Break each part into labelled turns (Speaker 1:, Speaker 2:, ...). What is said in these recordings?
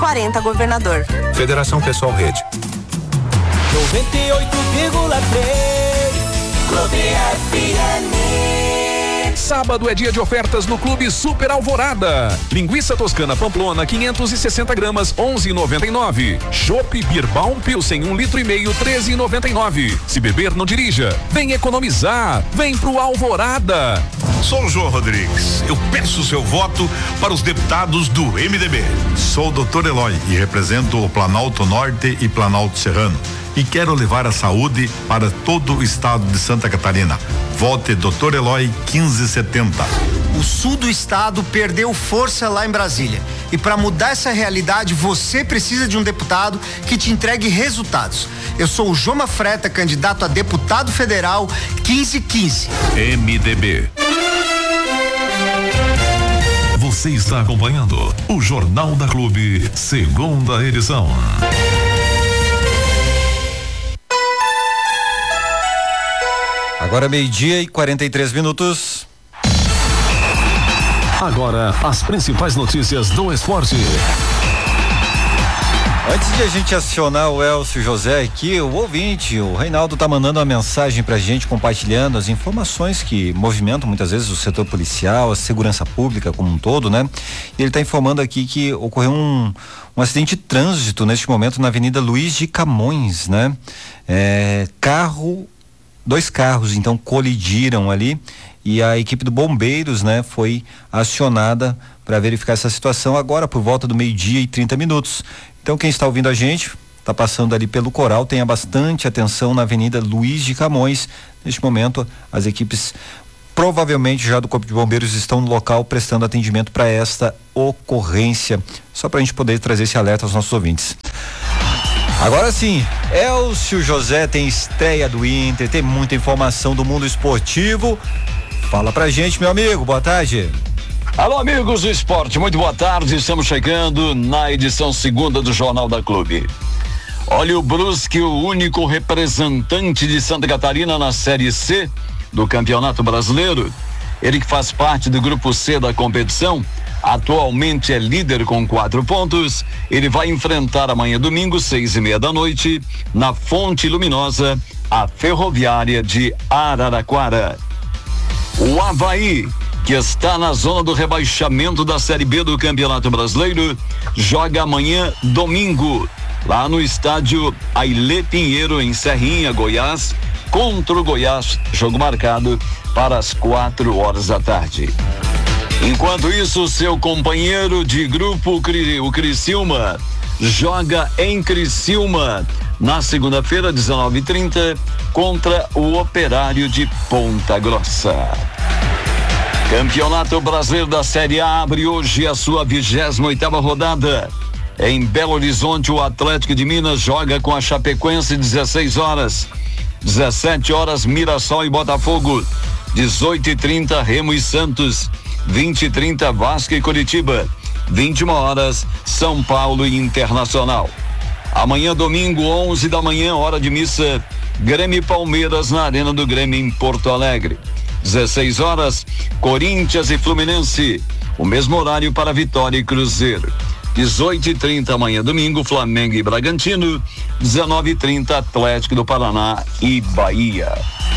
Speaker 1: 40 Governador.
Speaker 2: Federação Pessoal Rede.
Speaker 3: 98,3 Clube FM.
Speaker 4: Sábado é dia de ofertas no Clube Super Alvorada. Linguiça toscana Pamplona 560 gramas 11,99. Chopp Bierbaum Pilsen 1,5 litro 13,99. Se beber não dirija. Vem economizar. Vem pro Alvorada.
Speaker 5: Sou o João Rodrigues. Eu peço seu voto para os deputados do MDB. Sou o Dr. Eloy e represento o Planalto Norte e Planalto Serrano. E quero levar a saúde para todo o estado de Santa Catarina. Vote Dr. Eloy 1570.
Speaker 6: O sul do estado perdeu força lá em Brasília. E para mudar essa realidade, você precisa de um deputado que te entregue resultados. Eu sou o Joma Freta, candidato a deputado federal 1515.
Speaker 5: MDB.
Speaker 7: Você está acompanhando o Jornal da Clube, segunda edição.
Speaker 8: Agora 12:43.
Speaker 7: Agora as principais notícias do esporte.
Speaker 8: Antes de a gente acionar o Elcio José aqui, o ouvinte, o Reinaldo tá mandando uma mensagem pra gente, compartilhando as informações que movimentam muitas vezes o setor policial, a segurança pública como um todo, né? E ele tá informando aqui que ocorreu um acidente de trânsito neste momento na Avenida Luiz de Camões, né? Dois carros então colidiram ali e a equipe do Bombeiros, né, foi acionada para verificar essa situação agora por volta do 12:30. Então quem está ouvindo a gente, está passando ali pelo Coral, tenha bastante atenção na Avenida Luiz de Camões. Neste momento as equipes provavelmente já do Corpo de Bombeiros estão no local prestando atendimento para esta ocorrência, só para a gente poder trazer esse alerta aos nossos ouvintes. Agora sim, Elcio José tem estreia do Inter, tem muita informação do mundo esportivo. Fala pra gente, meu amigo, boa tarde.
Speaker 9: Alô, amigos do esporte, muito boa tarde, estamos chegando na edição segunda do Jornal da Clube. Olha, o Brusque, o único representante de Santa Catarina na Série C do Campeonato Brasileiro, ele que faz parte do grupo C da competição, atualmente é líder com 4 pontos. Ele vai enfrentar amanhã domingo 6:30 na Fonte Luminosa, a Ferroviária de Araraquara. O Avaí, que está na zona do rebaixamento da Série B do Campeonato Brasileiro, joga amanhã domingo lá no estádio Ailê Pinheiro em Serrinha, Goiás, contra o Goiás, jogo marcado para as 4h da tarde. Enquanto isso, seu companheiro de grupo, o Criciúma, joga em Criciúma na segunda-feira, 19:30, contra o Operário de Ponta Grossa. Campeonato Brasileiro da Série A abre hoje a sua 28ª rodada. Em Belo Horizonte, o Atlético de Minas joga com a Chapecoense 16 horas. 17 horas, Mirassol e Botafogo. 18:30, Remo e Santos. 20:30, Vasco e Curitiba. 21 horas, São Paulo e Internacional. Amanhã, domingo, 11 da manhã, hora de missa, Grêmio e Palmeiras na Arena do Grêmio em Porto Alegre. 16 horas, Corinthians e Fluminense. O mesmo horário para Vitória e Cruzeiro. 18:30 amanhã, domingo, Flamengo e Bragantino. 19:30, Atlético do Paraná e Bahia.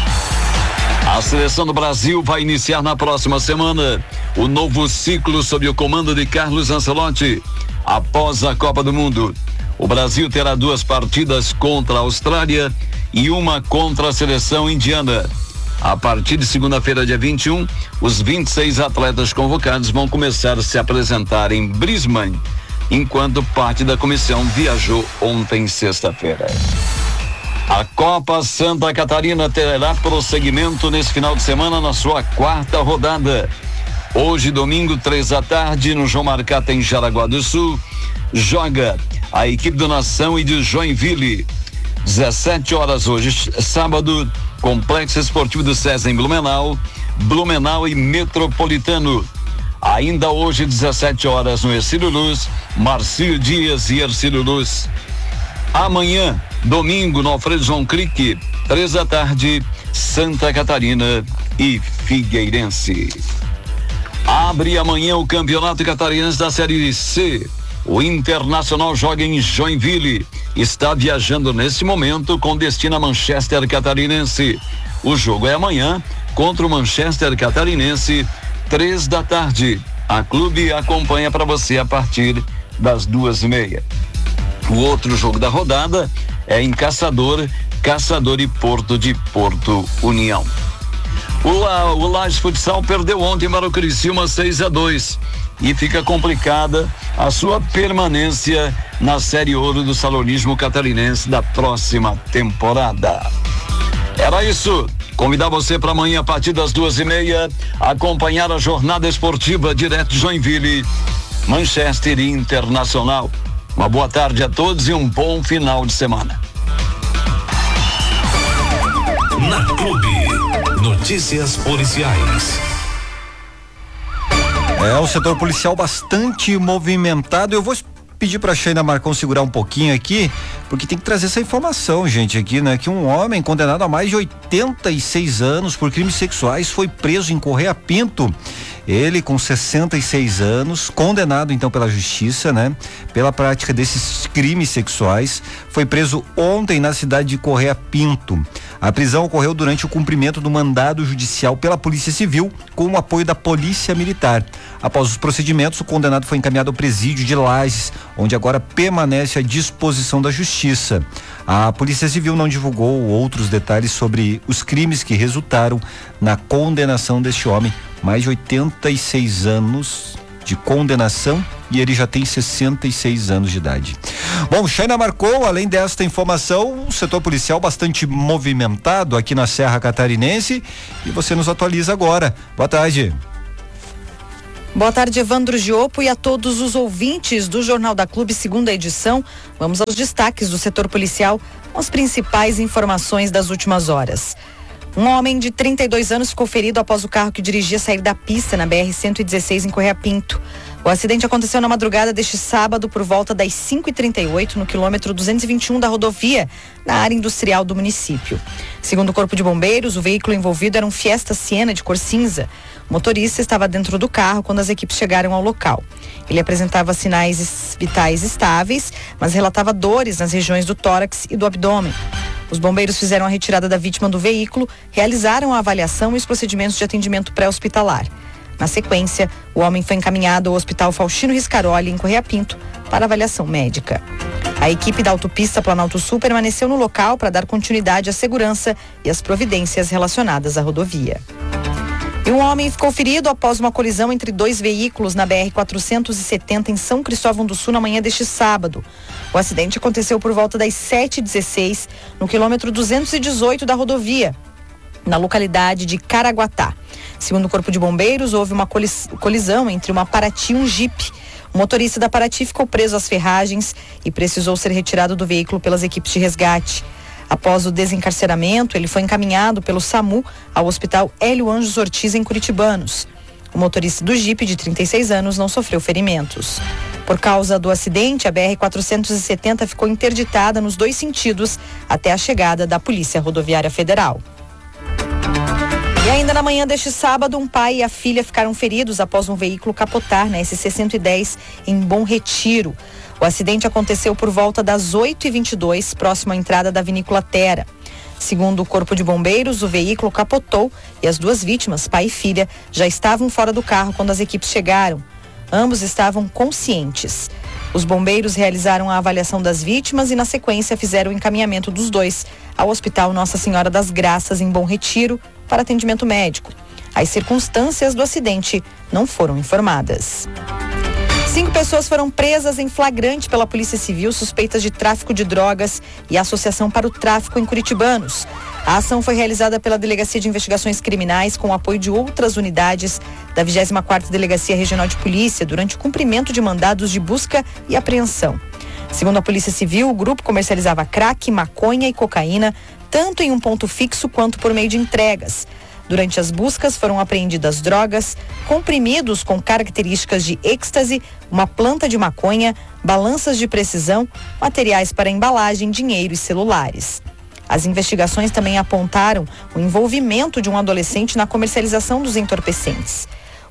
Speaker 9: A seleção do Brasil vai iniciar na próxima semana o novo ciclo sob o comando de Carlos Ancelotti. Após a Copa do Mundo, o Brasil terá 2 partidas contra a Austrália e uma contra a seleção indiana. A partir de segunda-feira, dia 21, os 26 atletas convocados vão começar a se apresentar em Brisbane, enquanto parte da comissão viajou ontem, sexta-feira. A Copa Santa Catarina terá prosseguimento nesse final de semana na sua 4ª rodada. Hoje, domingo, 3h, no João Marcata, em Jaraguá do Sul, joga a equipe do Nação e de Joinville. 17 horas hoje, sábado, Complexo Esportivo do César em Blumenau, Blumenau e Metropolitano. Ainda hoje, 17 horas, no Ercílio Luz, Marcílio Dias e Ercílio Luz. Amanhã, domingo, no Alfredo João Crique, 3h, Santa Catarina e Figueirense. Abre amanhã o Campeonato Catarinense da Série C. O Internacional joga em Joinville. Está viajando neste momento com destino a Manchester Catarinense. O jogo é amanhã contra o Manchester Catarinense, 15h. A Clube acompanha para você a partir das 2h30. O outro jogo da rodada é em Caçador e Porto de Porto União. O Lages Futsal perdeu ontem para o Criciúma 6-2 e fica complicada a sua permanência na Série Ouro do Salonismo Catarinense da próxima temporada. Era isso. Convidar você para amanhã a partir das 2h30 acompanhar a jornada esportiva direto de Joinville, Manchester Internacional. Uma boa tarde a todos e um bom final de semana.
Speaker 7: Na Clube, notícias policiais.
Speaker 8: É um setor policial bastante movimentado. Eu vou pedir para a Sheila Marcão segurar um pouquinho aqui, porque tem que trazer essa informação, gente, aqui, né? Que um homem condenado a mais de 86 anos por crimes sexuais foi preso em Correia Pinto. Ele, com 66 anos, condenado então pela justiça, né? Pela prática desses crimes sexuais, foi preso ontem na cidade de Correia Pinto. A prisão ocorreu durante o cumprimento do mandado judicial pela Polícia Civil, com o apoio da Polícia Militar. Após os procedimentos, o condenado foi encaminhado ao presídio de Lages, onde agora permanece à disposição da Justiça. A Polícia Civil não divulgou outros detalhes sobre os crimes que resultaram na condenação deste homem. Mais de 86 anos de condenação e ele já tem 66 anos de idade. Bom, Sheila marcou, além desta informação, um setor policial bastante movimentado aqui na Serra Catarinense e você nos atualiza agora. Boa tarde.
Speaker 1: Boa tarde, Evandro Giopo, e a todos os ouvintes do Jornal da Clube, segunda edição. Vamos aos destaques do setor policial, com as principais informações das últimas horas. Um homem de 32 anos ficou ferido após o carro que dirigia sair da pista na BR-116 em Correia Pinto. O acidente aconteceu na madrugada deste sábado por volta das 5h38 no quilômetro 221 da rodovia, na área industrial do município. Segundo o Corpo de Bombeiros, o veículo envolvido era um Fiesta Siena de cor cinza. O motorista estava dentro do carro quando as equipes chegaram ao local. Ele apresentava sinais vitais estáveis, mas relatava dores nas regiões do tórax e do abdômen. Os bombeiros fizeram a retirada da vítima do veículo, realizaram a avaliação e os procedimentos de atendimento pré-hospitalar. Na sequência, o homem foi encaminhado ao Hospital Faustino Riscaroli, em Correia Pinto, para avaliação médica. A equipe da Autopista Planalto Sul permaneceu no local para dar continuidade à segurança e às providências relacionadas à rodovia. E um homem ficou ferido após uma colisão entre dois veículos na BR-470 em São Cristóvão do Sul na manhã deste sábado. O acidente aconteceu por volta das 7h16, no quilômetro 218 da rodovia, na localidade de Caraguatá. Segundo o Corpo de Bombeiros, houve uma colisão entre uma Paraty e um Jeep. O motorista da Paraty ficou preso às ferragens e precisou ser retirado do veículo pelas equipes de resgate. Após o desencarceramento, ele foi encaminhado pelo SAMU ao Hospital Hélio Anjos Ortiz, em Curitibanos. O motorista do Jeep, de 36 anos, não sofreu ferimentos. Por causa do acidente, a BR-470 ficou interditada nos dois sentidos até a chegada da Polícia Rodoviária Federal. E ainda na manhã deste sábado, um pai e a filha ficaram feridos após um veículo capotar na SC-110 em Bom Retiro. O acidente aconteceu por volta das 8h22, próximo à entrada da Vinícola Terra. Segundo o Corpo de Bombeiros, o veículo capotou e as duas vítimas, pai e filha, já estavam fora do carro quando as equipes chegaram. Ambos estavam conscientes. Os bombeiros realizaram a avaliação das vítimas e, na sequência, fizeram o encaminhamento dos dois ao Hospital Nossa Senhora das Graças, em Bom Retiro, para atendimento médico. As circunstâncias do acidente não foram informadas. 5 pessoas foram presas em flagrante pela Polícia Civil, suspeitas de tráfico de drogas e associação para o tráfico em Curitibanos. A ação foi realizada pela Delegacia de Investigações Criminais com o apoio de outras unidades da 24ª Delegacia Regional de Polícia durante o cumprimento de mandados de busca e apreensão. Segundo a Polícia Civil, o grupo comercializava crack, maconha e cocaína, tanto em um ponto fixo quanto por meio de entregas. Durante as buscas foram apreendidas drogas, comprimidos com características de êxtase, uma planta de maconha, balanças de precisão, materiais para embalagem, dinheiro e celulares. As investigações também apontaram o envolvimento de um adolescente na comercialização dos entorpecentes.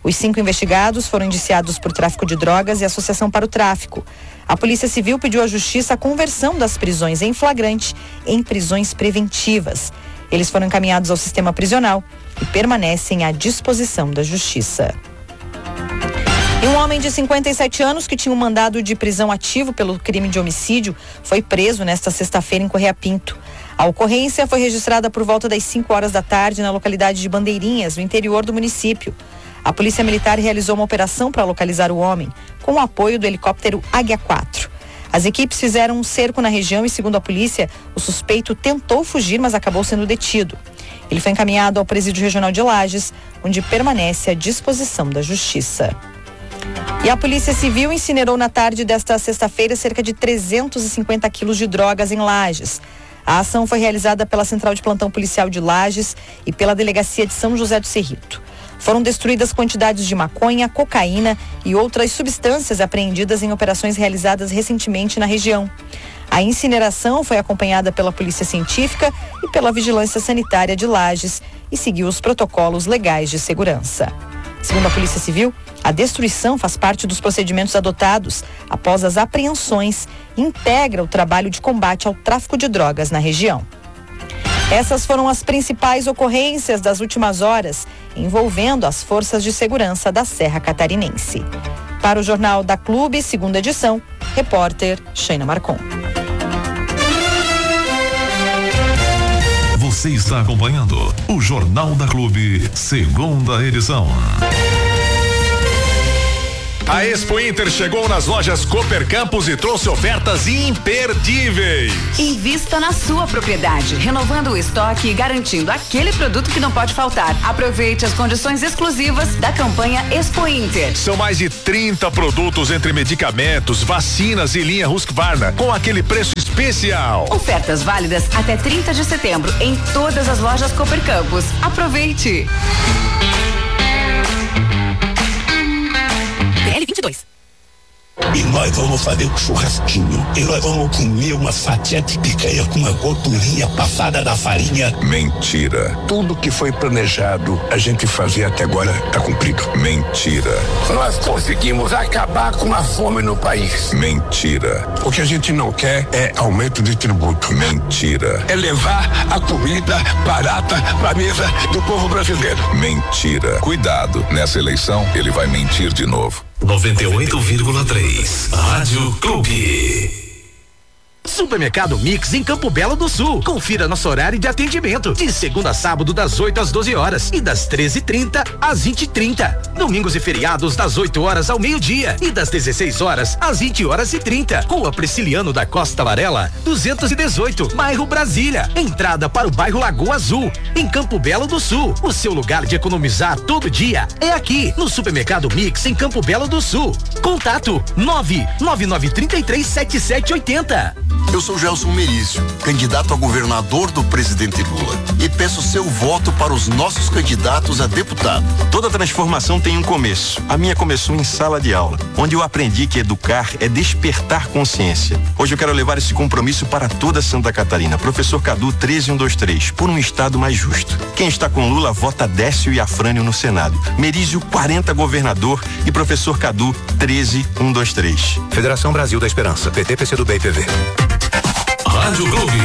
Speaker 1: Os 5 investigados foram indiciados por tráfico de drogas e associação para o tráfico. A Polícia Civil pediu à Justiça a conversão das prisões em flagrante em prisões preventivas. Eles foram encaminhados ao sistema prisional e permanecem à disposição da Justiça. E um homem de 57 anos que tinha um mandado de prisão ativo pelo crime de homicídio foi preso nesta sexta-feira em Correia Pinto. A ocorrência foi registrada por volta das 5 horas da tarde na localidade de Bandeirinhas, no interior do município. A Polícia Militar realizou uma operação para localizar o homem, com o apoio do helicóptero Águia 4. As equipes fizeram um cerco na região e, segundo a polícia, o suspeito tentou fugir, mas acabou sendo detido. Ele foi encaminhado ao Presídio Regional de Lages, onde permanece à disposição da Justiça. E a Polícia Civil incinerou na tarde desta sexta-feira cerca de 350 quilos de drogas em Lages. A ação foi realizada pela Central de Plantão Policial de Lages e pela Delegacia de São José do Cerrito. Foram destruídas quantidades de maconha, cocaína e outras substâncias apreendidas em operações realizadas recentemente na região. A incineração foi acompanhada pela Polícia Científica e pela Vigilância Sanitária de Lages e seguiu os protocolos legais de segurança. Segundo a Polícia Civil, a destruição faz parte dos procedimentos adotados após as apreensões e integra o trabalho de combate ao tráfico de drogas na região. Essas foram as principais ocorrências das últimas horas envolvendo as forças de segurança da Serra Catarinense. Para o Jornal da Clube, segunda edição, repórter Sheina Marcon.
Speaker 7: Você está acompanhando o Jornal da Clube, segunda edição.
Speaker 4: A Expo Inter chegou nas lojas Cooper Campus e trouxe ofertas imperdíveis.
Speaker 2: Invista na sua propriedade, renovando o estoque e garantindo aquele produto que não pode faltar. Aproveite as condições exclusivas da campanha Expo Inter.
Speaker 4: São mais de 30 produtos entre medicamentos, vacinas e linha Husqvarna, com aquele preço especial.
Speaker 2: Ofertas válidas até 30 de setembro em todas as lojas Cooper Campus. Aproveite! PL22.
Speaker 10: E nós vamos fazer um churrasquinho. E nós vamos comer uma fatia de picanha com uma gordurinha passada da farinha.
Speaker 11: Mentira.
Speaker 10: Tudo que foi planejado a gente fazer até agora tá cumprido.
Speaker 11: Mentira.
Speaker 10: Nós conseguimos acabar com a fome no país.
Speaker 11: Mentira.
Speaker 10: O que a gente não quer é aumento de tributo.
Speaker 11: Mentira.
Speaker 10: É levar a comida barata pra mesa do povo brasileiro.
Speaker 11: Mentira. Cuidado, nessa eleição ele vai mentir de novo.
Speaker 7: 98,3 Rádio Clube.
Speaker 12: Supermercado Mix em Campo Belo do Sul. Confira nosso horário de atendimento de segunda a sábado das 8 às 12 horas e das 13h30 às 20h30. Domingos e feriados das 8 horas ao meio-dia e das 16 horas às 20h30. Rua Prisciliano da Costa Varela, 218, bairro Brasília. Entrada para o bairro Lagoa Azul, em Campo Belo do Sul. O seu lugar de economizar todo dia é aqui no Supermercado Mix em Campo Belo do Sul. Contato 999337780.
Speaker 13: Eu sou Gelson Merizio, candidato a governador do presidente Lula, e peço seu voto para os nossos candidatos a deputado.
Speaker 14: Toda transformação tem um começo. A minha começou em sala de aula, onde eu aprendi que educar é despertar consciência. Hoje eu quero levar esse compromisso para toda Santa Catarina. Professor Cadu 13123, por um estado mais justo. Quem está com Lula vota Décio e Afrânio no Senado. Merizio 40 governador e professor Cadu 13123.
Speaker 15: Federação Brasil da Esperança, PT, PCdoB e PV.
Speaker 7: Rádio Clube.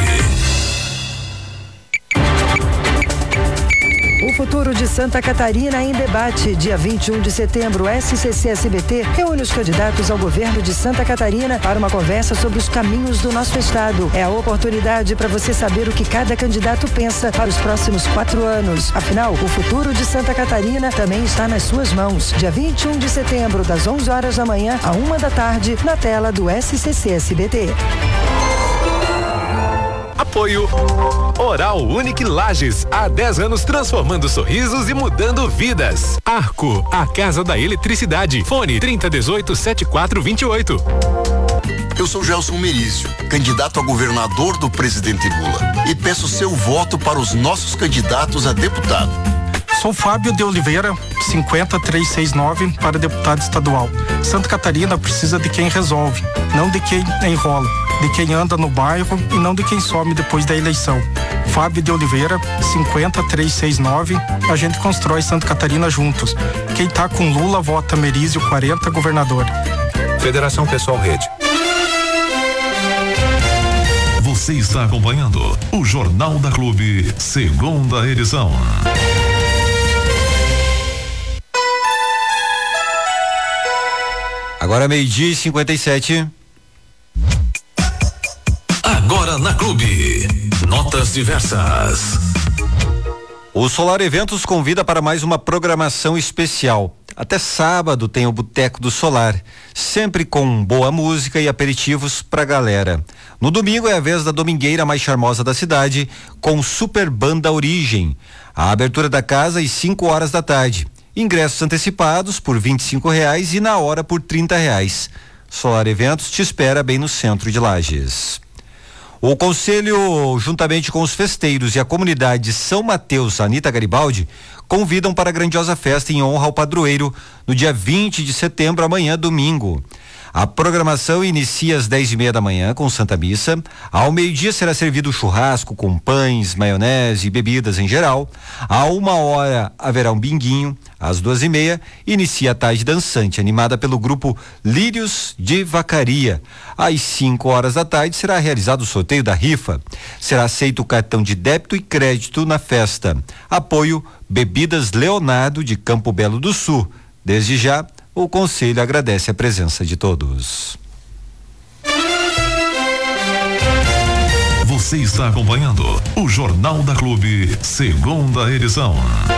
Speaker 16: O futuro de Santa Catarina em debate. Dia 21 de setembro, o SCC-SBT reúne os candidatos ao governo de Santa Catarina para uma conversa sobre os caminhos do nosso estado. É a oportunidade para você saber o que cada candidato pensa para os próximos 4 anos. Afinal, o futuro de Santa Catarina também está nas suas mãos. Dia 21 de setembro, das 11 horas da manhã à 1 da tarde, na tela do SCC-SBT.
Speaker 17: Apoio Oral Unique Lages, há 10 anos transformando sorrisos e mudando vidas. Arco, a casa da eletricidade. Fone 3018-7428.
Speaker 13: Eu sou Gelson Merizio, candidato a governador do presidente Lula, e peço seu voto para os nossos candidatos a deputado.
Speaker 18: Sou Fábio de Oliveira, 50369, para deputado estadual. Santa Catarina precisa de quem resolve, não de quem enrola. de quem anda no bairro e não de quem some depois da eleição. Fábio de Oliveira, 50369. A gente constrói Santa Catarina juntos. Quem tá com Lula vota Merizio 40, governador.
Speaker 15: Federação Pessoal Rede.
Speaker 7: Você está acompanhando o Jornal da Clube, segunda edição.
Speaker 8: Agora 12:57.
Speaker 7: Agora na Clube, notas diversas.
Speaker 8: O Solar Eventos convida para mais uma programação especial. Até sábado tem o Boteco do Solar, sempre com boa música e aperitivos pra galera. No domingo é a vez da domingueira mais charmosa da cidade, com Super Banda Origem. A abertura da casa às 5 horas da tarde. Ingressos antecipados por R$25 e na hora por R$30. Solar Eventos te espera bem no centro de Lages. O Conselho, juntamente com os festeiros e a comunidade de São Mateus, Anita Garibaldi, convidam para a grandiosa festa em honra ao padroeiro no dia 20 de setembro, amanhã, domingo. A programação inicia às 10:30 da manhã com Santa Missa. Ao meio-dia será servido churrasco com pães, maionese e bebidas em geral. À 1h haverá um binguinho. Às 2:30 inicia a tarde dançante, animada pelo grupo Lírios de Vacaria. Às 5 horas da tarde será realizado o sorteio da rifa. Será aceito o cartão de débito e crédito na festa. Apoio Bebidas Leonardo de Campo Belo do Sul. Desde já, o Conselho agradece a presença de todos.
Speaker 7: Você está acompanhando o Jornal da Clube, segunda edição.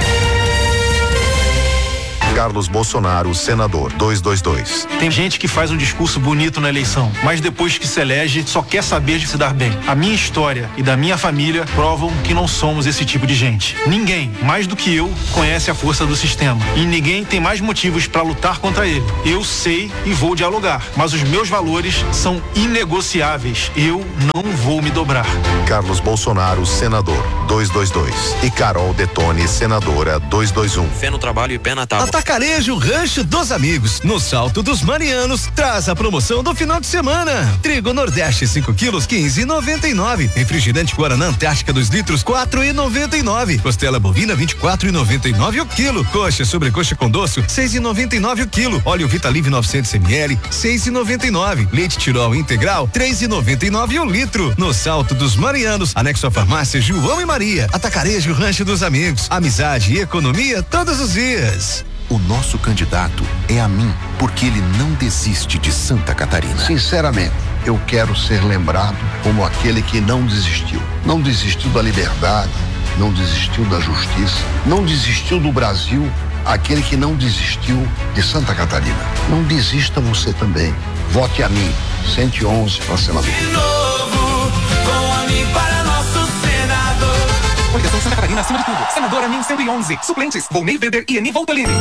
Speaker 19: Carlos Bolsonaro, senador, 222.
Speaker 20: Tem gente que faz um discurso bonito na eleição, mas depois que se elege só quer saber de se dar bem. A minha história e da minha família provam que não somos esse tipo de gente. Ninguém, mais do que eu, conhece a força do sistema e ninguém tem mais motivos para lutar contra ele. Eu sei e vou dialogar, mas os meus valores são inegociáveis. Eu não vou me dobrar.
Speaker 19: Carlos Bolsonaro, senador, 222. E Carol Detone, senadora, 221.
Speaker 21: Fé no trabalho e pé na tábua.
Speaker 22: Atacarejo Rancho dos Amigos, no Salto dos Marianos, traz a promoção do final de semana. Trigo Nordeste 5 quilos, 15,99. Refrigerante Guaraná Antártica 2 litros, 4,99. Costela bovina 24,99 o quilo. Coxa sobrecoxa com doce, 6,99 o quilo. Óleo Vitalive 900 ml, 6,99. Leite Tirol integral, 3,99 o litro. No Salto dos Marianos, anexo à farmácia João e Maria. Atacarejo Rancho dos Amigos, amizade e economia todos os dias.
Speaker 23: O nosso candidato é a mim, porque ele não desiste de Santa Catarina.
Speaker 24: Sinceramente, eu quero ser lembrado como aquele que não desistiu. Não desistiu da liberdade, não desistiu da justiça, não desistiu do Brasil, aquele que não desistiu de Santa Catarina. Não desista você também. Vote a mim, 111 para senador.
Speaker 3: De novo, com a mim para nosso senador.
Speaker 25: Orientação Santa Catarina acima de tudo. Senadora Min 111. Suplentes: Volney Weber e Eni Voltolini.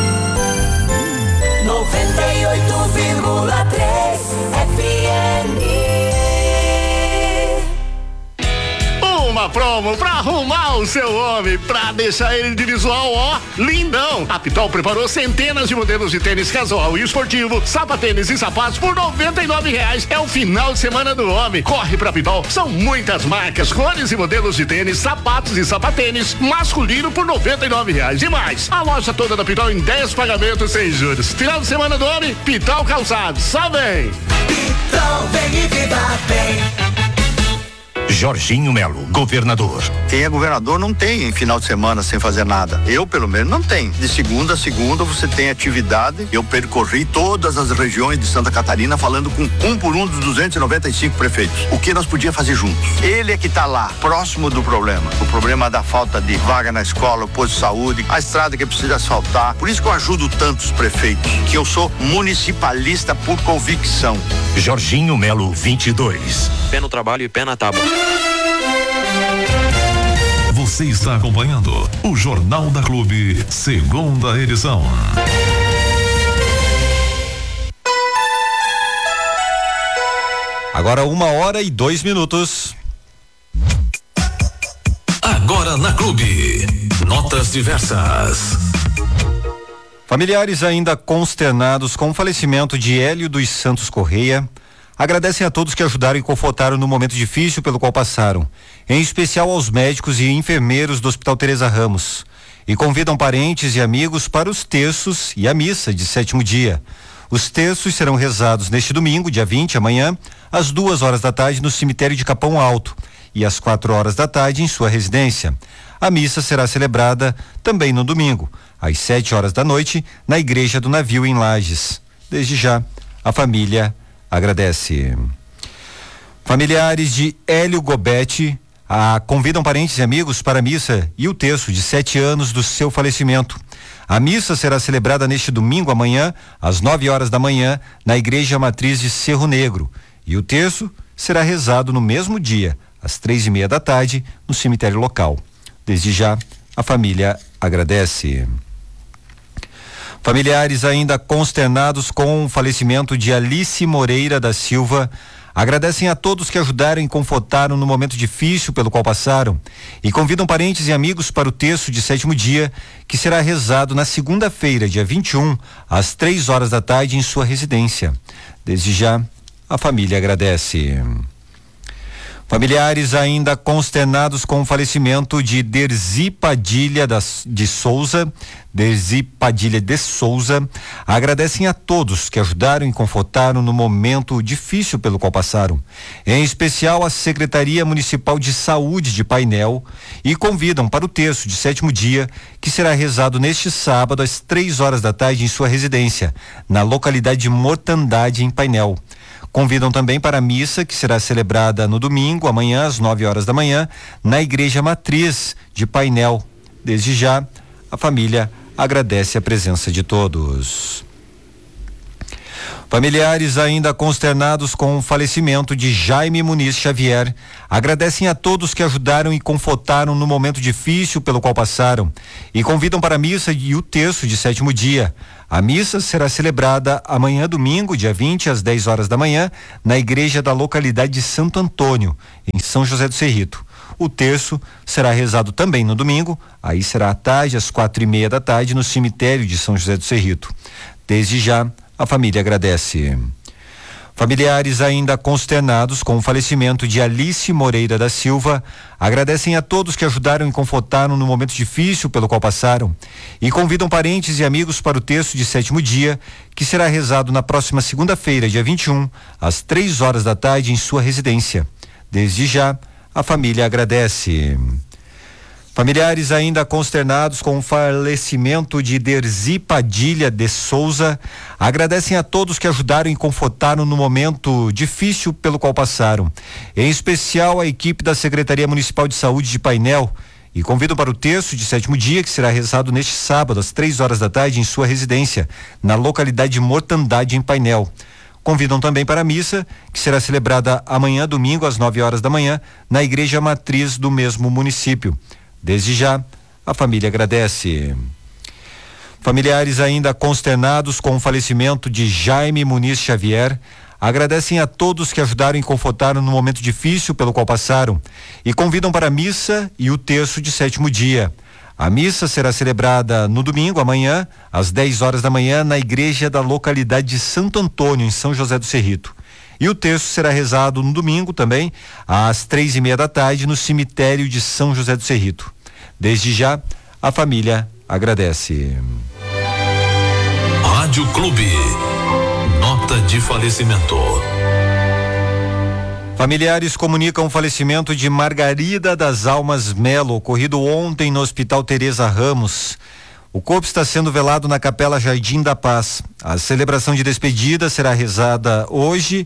Speaker 3: 98,3 FM.
Speaker 26: Uma promo pra arrumar o seu homem, pra deixar ele de visual, ó, lindão. A Pitol preparou centenas de modelos de tênis casual e esportivo, sapatênis e sapatos por R$99. É o final de semana do homem. Corre pra Pitol. São muitas marcas, cores e modelos de tênis, sapatos e sapatênis masculino por R$99. E mais, a loja toda da Pitol em 10 pagamentos sem juros. Final de semana do homem, Pitol Calçados. Só vem.
Speaker 3: Pitol, vem e viva bem.
Speaker 22: Jorginho Melo, governador.
Speaker 27: Quem é governador não tem final de semana sem fazer nada. Eu, pelo menos, não tenho. De segunda a segunda você tem atividade. Eu percorri todas as regiões de Santa Catarina falando com um por um dos 295 prefeitos. O que nós podíamos fazer juntos? Ele é que está lá, próximo do problema. O problema da falta de vaga na escola, o posto de saúde, a estrada que precisa asfaltar. Por isso que eu ajudo tantos prefeitos, que eu sou municipalista por convicção.
Speaker 22: Jorginho Melo, 22.
Speaker 21: Pé no trabalho e pé na tábua.
Speaker 7: Você está acompanhando o Jornal da Clube, segunda edição.
Speaker 8: Agora 1h02.
Speaker 7: Agora na Clube, notas diversas.
Speaker 8: Familiares ainda consternados com o falecimento de Hélio dos Santos Correia. agradecem a todos que ajudaram e confortaram no momento difícil pelo qual passaram, em especial aos médicos e enfermeiros do Hospital Teresa Ramos, e convidam parentes e amigos para os terços e a missa de 7º dia. Os terços serão rezados neste domingo, dia 20, amanhã, às 2h no cemitério de Capão Alto e às 4h em sua residência. A missa será celebrada também no domingo, às 7h na Igreja do Navio em Lages. Desde já, a família agradece. Familiares de Hélio Gobetti convidam parentes e amigos para a missa e o terço de 7 anos do seu falecimento. A missa será celebrada neste domingo amanhã, às 9h na Igreja Matriz de Cerro Negro. E o terço será rezado no mesmo dia, às 3h30 no cemitério local. Desde já, a família agradece. Familiares ainda consternados com o falecimento de Alice Moreira da Silva agradecem a todos que ajudaram e confortaram no momento difícil pelo qual passaram e convidam parentes e amigos para o terço de 7º dia, que será rezado na segunda-feira, dia 21, às 3h em sua residência. Desde já, a família agradece. Familiares ainda consternados com o falecimento de Derzi Padilha de Souza, agradecem a todos que ajudaram e confortaram no momento difícil pelo qual passaram, em especial a Secretaria Municipal de Saúde de Painel, e convidam para o terço de 7º dia, que será rezado neste sábado às 3h em sua residência, na localidade de Mortandade, em Painel. Convidam também para a missa, que será celebrada no domingo, amanhã, às 9h na Igreja Matriz de Painel. Desde já, a família agradece a presença de todos. Familiares ainda consternados com o falecimento de Jaime Muniz Xavier agradecem a todos que ajudaram e confortaram no momento difícil pelo qual passaram e convidam para a missa e o terço de 7º dia. A missa será celebrada amanhã, domingo, dia 20, às 10h na igreja da localidade de Santo Antônio, em São José do Cerrito. O terço será rezado também no domingo, aí será à tarde, às 4h30 no cemitério de São José do Cerrito. Desde já, a família agradece. Familiares ainda consternados com o falecimento de Alice Moreira da Silva agradecem a todos que ajudaram e confortaram no momento difícil pelo qual passaram e convidam parentes e amigos para o terço de 7º dia, que será rezado na próxima segunda-feira, dia 21, às 3h em sua residência. Desde já, a família agradece. Familiares ainda consternados com o falecimento de Derzi Padilha de Souza agradecem a todos que ajudaram e confortaram no momento difícil pelo qual passaram, em especial a equipe da Secretaria Municipal de Saúde de Painel, e convidam para o terço de 7º dia, que será rezado neste sábado às 3h em sua residência, na localidade de Mortandade, em Painel. Convidam também para a missa, que será celebrada amanhã, domingo, às 9h na Igreja Matriz do mesmo município. Desde já, a família agradece. Familiares ainda consternados com o falecimento de Jaime Muniz Xavier agradecem a todos que ajudaram e confortaram no momento difícil pelo qual passaram e convidam para a missa e o terço de 7º dia. A missa será celebrada no domingo, amanhã, às 10h na igreja da localidade de Santo Antônio, em São José do Cerrito. E o terço será rezado no domingo também, às 3h30 no cemitério de São José do Cerrito. Desde já, a família agradece.
Speaker 7: Rádio Clube. Nota de falecimento.
Speaker 8: Familiares comunicam o falecimento de Margarida das Almas Melo, ocorrido ontem no Hospital Teresa Ramos. O corpo está sendo velado na Capela Jardim da Paz. A celebração de despedida será realizada hoje,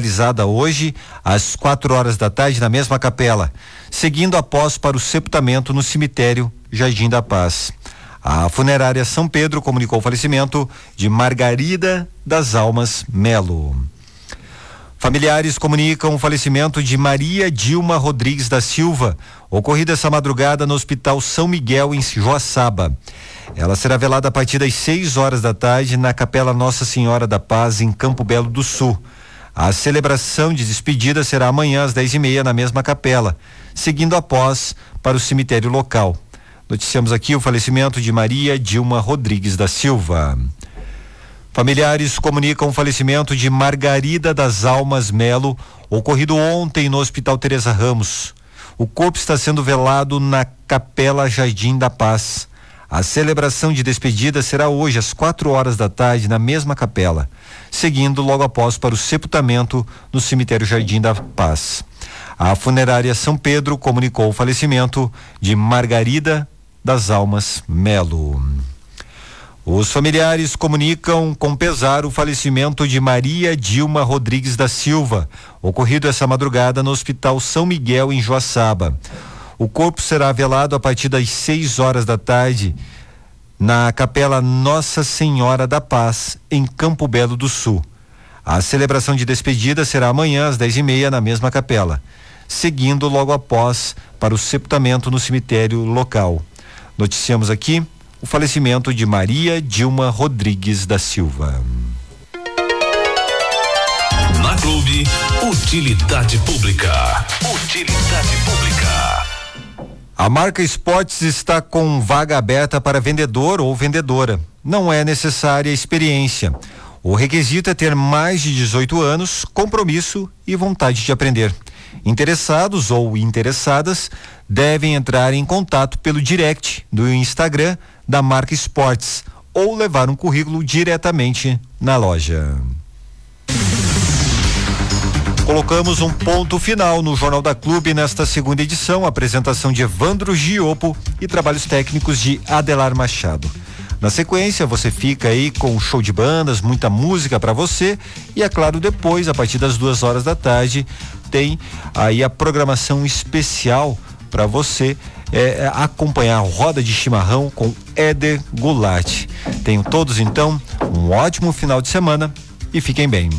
Speaker 8: às 4h na mesma capela, seguindo após para o sepultamento no cemitério Jardim da Paz. A funerária São Pedro comunicou o falecimento de Margarida das Almas Melo. Familiares comunicam o falecimento de Maria Dilma Rodrigues da Silva, ocorrido essa madrugada no Hospital São Miguel, em Joaçaba. Ela será velada a partir das 6h na Capela Nossa Senhora da Paz, em Campo Belo do Sul. A celebração de despedida será amanhã às 10h30 na mesma capela, seguindo após para o cemitério local. Noticiamos aqui o falecimento de Maria Dilma Rodrigues da Silva. Familiares comunicam o falecimento de Margarida das Almas Melo, ocorrido ontem no Hospital Teresa Ramos. O corpo está sendo velado na Capela Jardim da Paz. A celebração de despedida será hoje às 4 da tarde na mesma capela, seguindo logo após para o sepultamento no cemitério Jardim da Paz. A funerária São Pedro comunicou o falecimento de Margarida das Almas Melo. Os familiares comunicam com pesar o falecimento de Maria Dilma Rodrigues da Silva, ocorrido essa madrugada no Hospital São Miguel, em Joaçaba. O corpo será velado a partir das 6 da tarde na Capela Nossa Senhora da Paz, em Campo Belo do Sul. A celebração de despedida será amanhã às 10h30 na mesma capela, seguindo logo após para o sepultamento no cemitério local. Noticiamos aqui o falecimento de Maria Dilma Rodrigues da Silva.
Speaker 7: Na Clube, utilidade pública. Utilidade pública.
Speaker 8: A Marca Esportes está com vaga aberta para vendedor ou vendedora. Não é necessária experiência. O requisito é ter mais de 18 anos, compromisso e vontade de aprender. Interessados ou interessadas devem entrar em contato pelo direct do Instagram da Marca Esportes ou levar um currículo diretamente na loja. Colocamos um ponto final no Jornal da Clube nesta segunda edição, apresentação de Evandro Giopo e trabalhos técnicos de Adelar Machado. Na sequência, você fica aí com um show de bandas, muita música para você e, é claro, depois, a partir das 2 da tarde, tem aí a programação especial para você acompanhar a Roda de Chimarrão com Éder Goulart. Tenham todos, então, um ótimo final de semana e fiquem bem.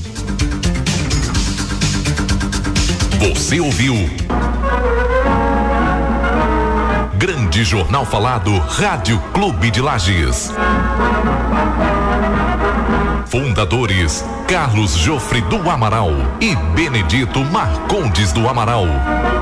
Speaker 7: Você ouviu Grande Jornal Falado, Rádio Clube de Lages. Fundadores Carlos Jofre do Amaral e Benedito Marcondes do Amaral.